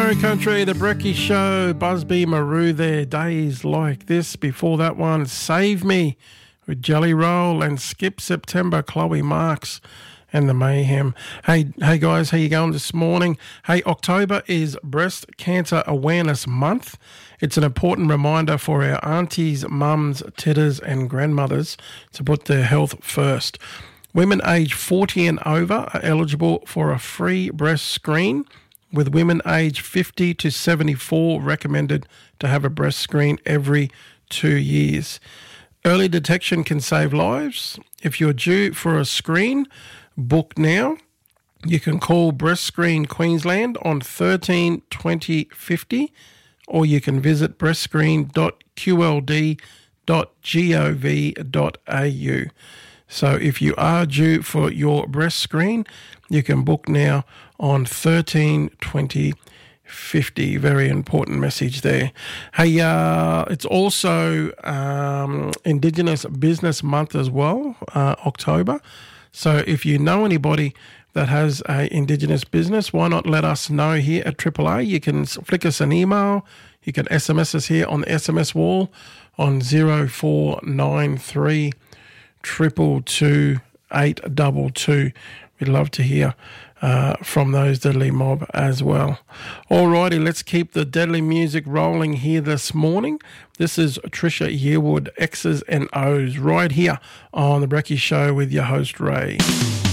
Murray Country, The Brekkie Show, Busby Maru there, Days Like This. Before that one, Save Me with Jelly Roll, and Skip September, Chloe Marks and the Mayhem. Hey guys, how you going this morning? Hey, October is Breast Cancer Awareness Month. It's an important reminder for our aunties, mums, titters and grandmothers to put their health first. Women aged 40 and over are eligible for a free breast screen, with women aged 50 to 74 recommended to have a breast screen every 2 years. Early detection can save lives. If you're due for a screen, book now. You can call Breast Screen Queensland on 13 20 50, or you can visit breastscreen.qld.gov.au. So if you are due for your breast screen, you can book now on 13 20 50. Very important message there. Hey, it's also Indigenous Business Month as well, October. So if you know anybody that has a Indigenous business, why not let us know here at Triple A? You can flick us an email. You can SMS us here on the SMS wall on 0493 222 822. We'd love to hear from those Deadly Mob as well. Alrighty, let's keep the deadly music rolling here this morning. This is Trisha Yearwood, X's and O's, right here on The Brekkie Show with your host, Ray.